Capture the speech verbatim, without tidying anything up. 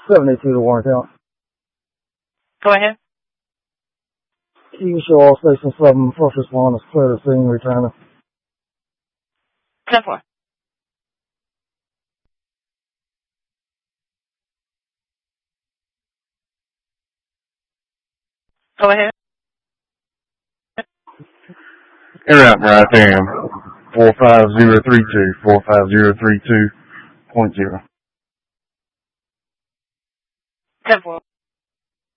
seventy-two to Warren Count. Go ahead. Key show all station seven, first responders clear the scene, returning. ten four. Go ahead. Air out right there. four five zero three two, four five zero three two point zero. ten four.